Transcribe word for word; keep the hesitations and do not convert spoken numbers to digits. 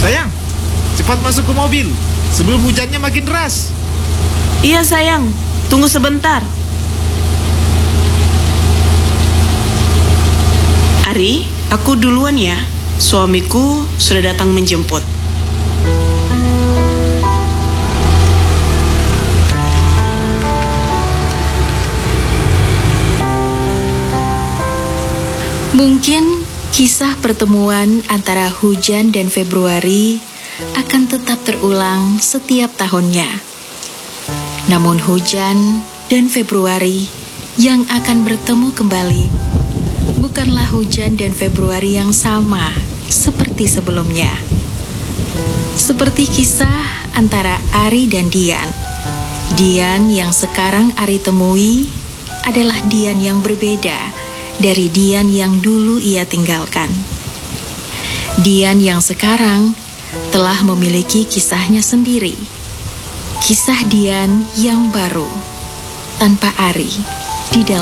Sayang, cepat masuk ke mobil sebelum hujannya makin deras. Iya sayang, tunggu sebentar. Ari, aku duluan ya. Suamiku sudah datang menjemput. Mungkin kisah pertemuan antara Hujan dan Februari akan tetap terulang setiap tahunnya. Namun Hujan dan Februari yang akan bertemu kembali bukanlah Hujan dan Februari yang sama seperti sebelumnya. Seperti kisah antara Ari dan Dian. Dian yang sekarang Ari temui adalah Dian yang berbeda dari Dian yang dulu ia tinggalkan. Dian yang sekarang telah memiliki kisahnya sendiri. Kisah Dian yang baru tanpa Ari di dalam